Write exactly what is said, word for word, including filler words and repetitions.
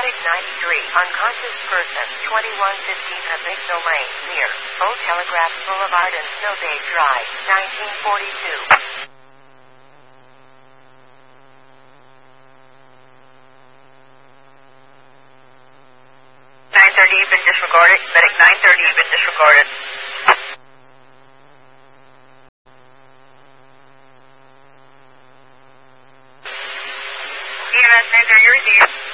Medic ninety-three, unconscious person, twenty-one fifteen Habigno Lane, near Old Telegraph Boulevard and Snowbay Drive, nineteen forty-two. nine thirty, you've been disregarded. Medic nine thirty, you've been disregarded. E M S nine thirty, you're received.